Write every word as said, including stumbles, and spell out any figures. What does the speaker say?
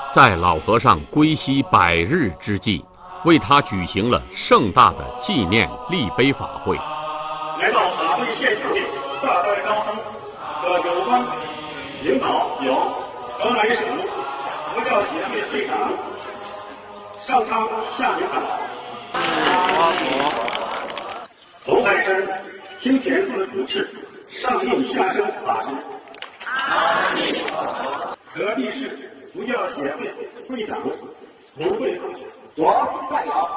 在老和尚归西百日之际，为他举行了盛大的纪念立碑法会。 来到法会现场的大代高僧和有关领导有河南省佛教协会会长上苍下领导，红海山清田寺主持上应下生法师，河北市佛教协会会长胡慧， 我代表